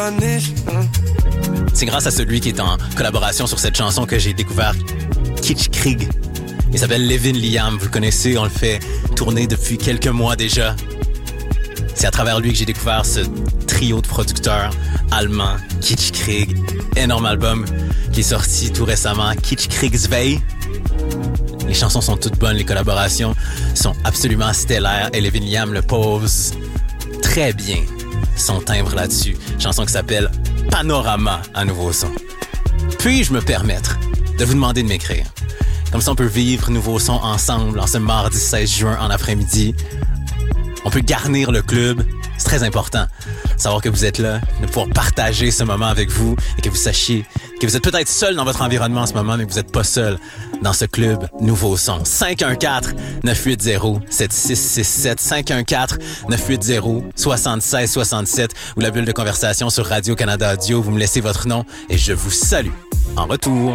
C'est grâce à celui qui est en collaboration sur cette chanson que j'ai découvert Kitsch Krieg. Il s'appelle Levin Liam, vous le connaissez, on le fait tourner depuis quelques mois déjà. C'est à travers lui que j'ai découvert ce trio de producteurs allemands, Kitsch Krieg, énorme album qui est sorti tout récemment, Kitsch Krieg 2. Les chansons sont toutes bonnes, les collaborations sont absolument stellaires et Levin Liam le pose très bien, son timbre là-dessus. Chanson qui s'appelle Panorama à Nouveau Son. Puis-je me permettre de vous demander de m'écrire? Comme ça, on peut vivre Nouveau Son ensemble en ce mardi 16 juin en après-midi. On peut garnir le club. C'est très important de savoir que vous êtes là, de pouvoir partager ce moment avec vous et que vous sachiez que vous êtes peut-être seul dans votre environnement en ce moment, mais que vous n'êtes pas seul dans ce club Nouveau Son. 514-980-7667. 514-980-7667 ou la bulle de conversation sur Radio-Canada Audio. Vous me laissez votre nom et je vous salue en retour.